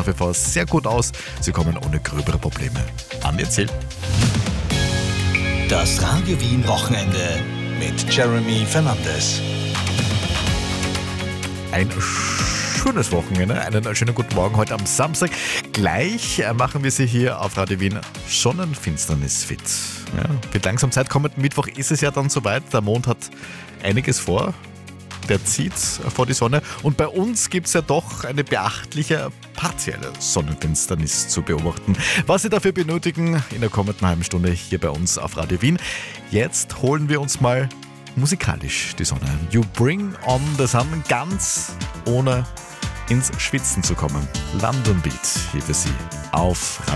wie vor sehr gut aus. Sie kommen ohne gröbere Probleme an ihr Ziel. Das Radio Wien Wochenende mit Jeremy Fernandes. Ein schönes Wochenende, einen schönen guten Morgen heute am Samstag. Gleich machen wir Sie hier auf Radio Wien Sonnenfinsternis fit. Ja, wird langsam Zeit. Kommenden Mittwoch ist es ja dann soweit. Der Mond hat einiges vor. Der zieht vor die Sonne. Und bei uns gibt es ja doch eine beachtliche partielle Sonnenfinsternis zu beobachten. Was Sie dafür benötigen, in der kommenden halben Stunde hier bei uns auf Radio Wien. Jetzt holen wir uns mal musikalisch die Sonne. You Bring On The Sun, ganz ohne ins Schwitzen zu kommen. London Beat hier für Sie auf Radio